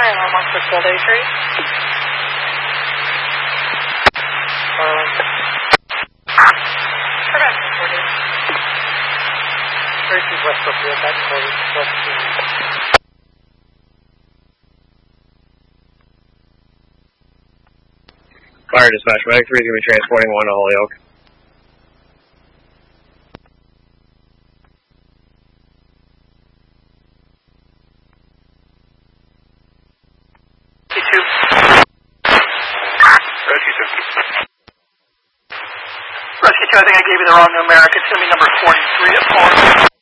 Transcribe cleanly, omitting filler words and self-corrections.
Fire alarm on for Gold 83. Production 40. 32 West Brookfield, back to West Fire dispatch, Medic 3 is going to be transporting 1 to Holyoke. Rescue 2, I think I gave you the wrong numeric. It's going to be number 43 at 4.